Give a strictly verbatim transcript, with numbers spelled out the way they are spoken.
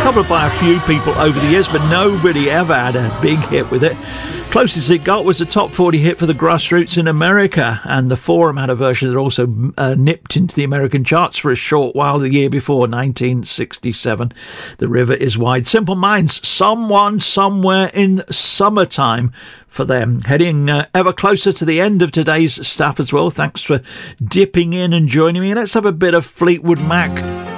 covered by a few people over the years, but nobody ever had a big hit with it. Closest it got was a top forty hit for the Grassroots in America, and the Forum had a version that also uh, nipped into the American charts for a short while the year before, nineteen sixty-seven. The River is Wide. Simple Minds, Someone Somewhere in Summertime for them. Heading uh, ever closer to the end of today's staff as well. Thanks for dipping in and joining me. Let's have a bit of Fleetwood Mac.